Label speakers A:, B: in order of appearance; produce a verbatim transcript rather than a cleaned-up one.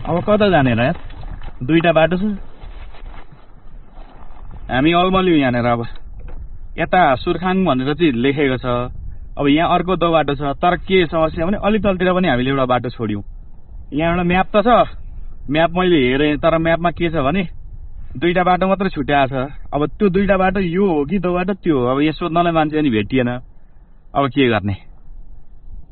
A: अब कता जाने र यार दुईटा बाटो छ हामी अलमल्यौ यहाँनिर अब यता सुर्खाङ भनेर चाहिँ लेखेको छ अब यहाँ अर्को दो बाटो छ तर के समस्या भने अलि तलतिर पनि हामीले एउटा बाटो छोड्यौं यहाँ एउटा म्याप त छ म्याप मैले हेरेँ तर म्यापमा के छ भने दुईटा बाटो मात्र छुट्याएको छ अब त्यो दुईटा बाटो यो हो कि दो बाटो त्यो हो अब यहाँ सोध्नलाई मान्छे पनि भेटिएन अब के गर्ने